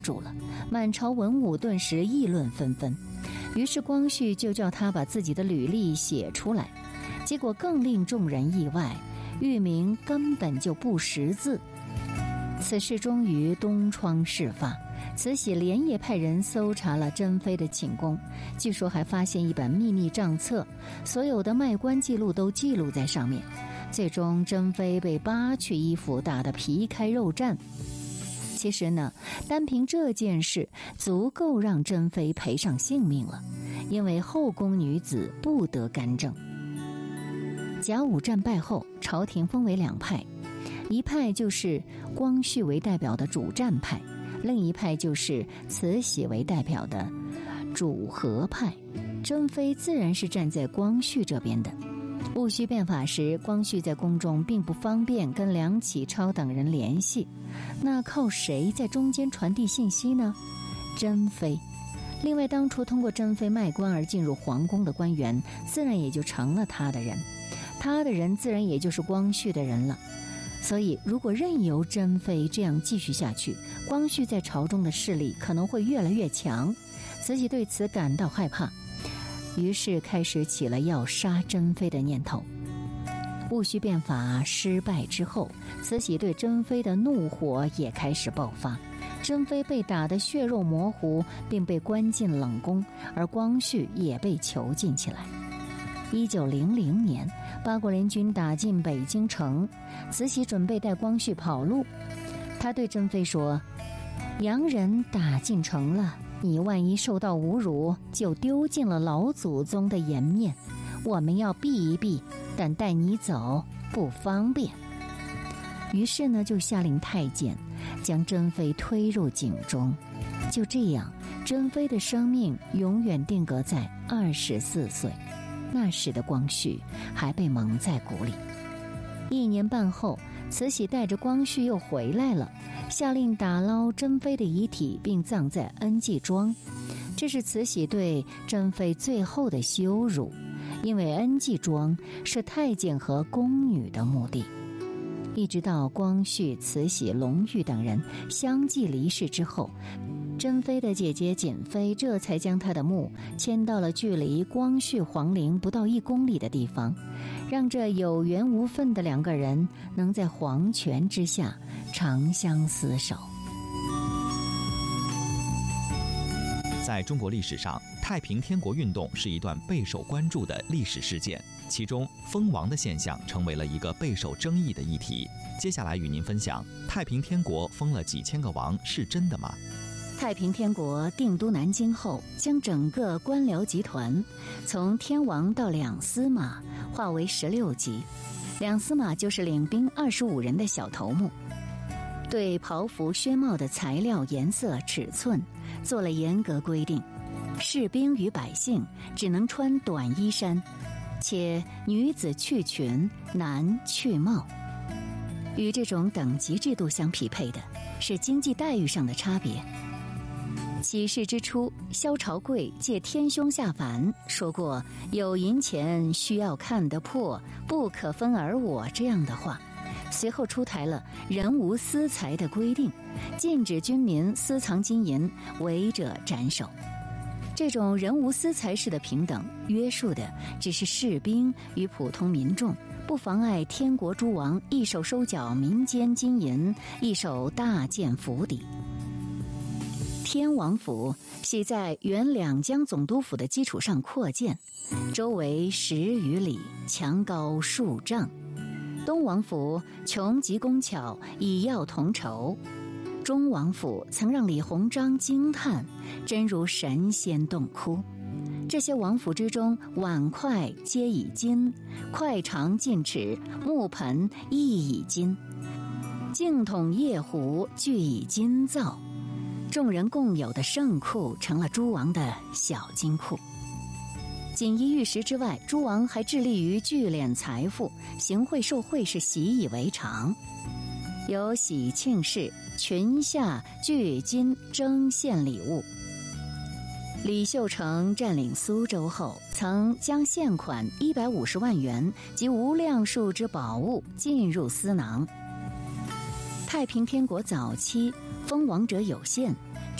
住了，满朝文武顿时议论纷纷。于是光绪就叫他把自己的履历写出来，结果更令众人意外，玉明根本就不识字。此事终于东窗事发，慈禧连夜派人搜查了珍妃的寝宫，据说还发现一本秘密账册，所有的卖官记录都记录在上面。最终珍妃被扒去衣服，打得皮开肉绽。其实呢，单凭这件事足够让珍妃赔上性命了，因为后宫女子不得干政。甲午战败后，朝廷分为两派，一派就是光绪为代表的主战派，另一派就是慈禧为代表的主和派。珍妃自然是站在光绪这边的。戊戌变法时，光绪在宫中并不方便跟梁启超等人联系，那靠谁在中间传递信息呢？珍妃。另外，当初通过珍妃卖官而进入皇宫的官员，自然也就成了他的人，他的人自然也就是光绪的人了。所以，如果任由珍妃这样继续下去，光绪在朝中的势力可能会越来越强。慈禧对此感到害怕，于是开始起了要杀珍妃的念头。戊戌变法失败之后，慈禧对珍妃的怒火也开始爆发。珍妃被打得血肉模糊，并被关进冷宫，而光绪也被囚禁起来。1900年，八国联军打进北京城，慈禧准备带光绪跑路。她对珍妃说：“洋人打进城了，你万一受到侮辱，就丢尽了老祖宗的颜面。我们要避一避，但带你走不方便。”于是呢，就下令太监将珍妃推入井中。就这样，珍妃的生命永远定格在24岁。那时的光绪还被蒙在鼓里。1年半后，慈禧带着光绪又回来了，下令打捞珍妃的遗体，并葬在恩济庄。这是慈禧对珍妃最后的羞辱，因为恩济庄是太监和宫女的墓地。一直到光绪、慈禧、隆裕等人相继离世之后，珍妃的姐姐瑾妃这才将她的墓迁到了距离光绪皇陵不到1公里的地方，让这有缘无分的2个人能在皇权之下长相厮守。 在中国历史上，太平天国运动是一段备受关注的历史事件，其中封王的现象成为了一个备受争议的议题。接下来与您分享，太平天国封了几千个王是真的吗？ 太平天国定都南京后，将整个官僚集团从天王到两司马划为16级，两司马就是领兵25人的小头目。对袍服靴帽的材料、颜色、尺寸做了严格规定，士兵与百姓只能穿短衣衫，且女子去裙，男去帽。与这种等级制度相匹配的是经济待遇上的差别。起事之初，萧朝贵借天兄下凡说过有银钱需要看得破，不可分而我这样的话。随后出台了人无私财的规定，禁止军民私藏金银，违者斩首。这种人无私财式的平等约束的只是士兵与普通民众，不妨碍天国诸王一手收缴民间金银，一手大建府邸。天王府系在原两江总督府的基础上扩建，周围10余里，墙高数丈。东王府穷极工巧，以药同筹。中王府曾让李鸿章惊叹，真如神仙洞窟。这些王府之中，碗筷皆以金，筷长近尺，木盆亦以金，净桶夜壶俱以金造。众人共有的圣库成了诸王的小金库。锦衣玉食之外，诸王还致力于聚敛财富，行贿受贿是习以为常。有喜庆事，群下聚金征献礼物。李秀成占领苏州后，曾将现款150万元及无量数之宝物进入私囊。太平天国早期封王者有限，